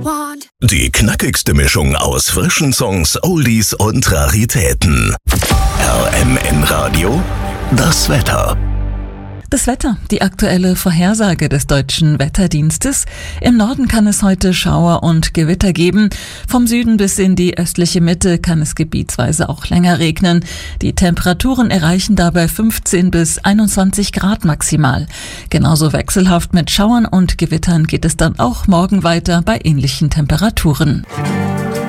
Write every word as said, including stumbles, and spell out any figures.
want. Die knackigste Mischung aus frischen Songs, Oldies und Raritäten. R M N Radio, das Wetter. Das Wetter, die aktuelle Vorhersage des Deutschen Wetterdienstes. Im Norden kann es heute Schauer und Gewitter geben. Vom Süden bis in die östliche Mitte kann es gebietsweise auch länger regnen. Die Temperaturen erreichen dabei fünfzehn bis einundzwanzig Grad maximal. Genauso wechselhaft mit Schauern und Gewittern geht es dann auch morgen weiter bei ähnlichen Temperaturen.